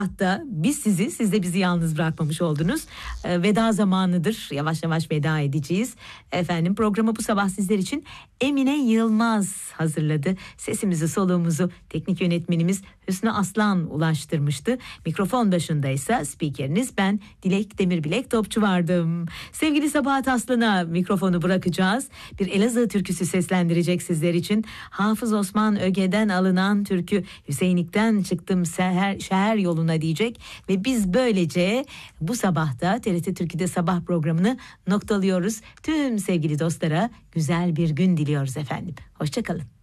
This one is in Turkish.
Hatta siz de bizi yalnız bırakmamış oldunuz. Veda zamanıdır. Yavaş yavaş veda edeceğiz. Efendim, programı bu sabah sizler için Emine Yılmaz hazırladı. Sesimizi, soluğumuzu teknik yönetmenimiz Hüsnü Aslan ulaştırmıştı. Mikrofon başındaysa spikeriniz ben Dilek Demirbilek Topçu vardım. Sevgili Sabahat Aslan'a mikrofonu bırakacağız. Bir Elazığ türküsü seslendirecek sizler için. Hafız Osman Öge'den alınan türkü Hüseyinlik'ten çıktım şehir yoluna diyecek. Ve biz böylece bu sabahta TRT Türkü'de sabah programını noktalıyoruz. Tüm sevgili dostlara güzel bir gün diliyoruz efendim. Hoşça kalın.